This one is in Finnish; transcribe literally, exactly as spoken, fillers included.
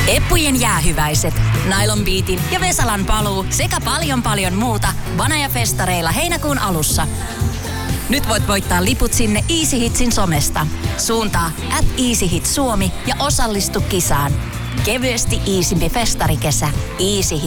Eppujen jäähyväiset, Nylon Beatin ja Vesalan paluu sekä paljon paljon muuta Vanaja-festareilla heinäkuun alussa. Nyt voit voittaa liput sinne Easy Hitsin somesta. Suuntaa at Easy Hit Suomi ja osallistu kisaan. Kevyesti iisimpi festarikesä. Easy Hits.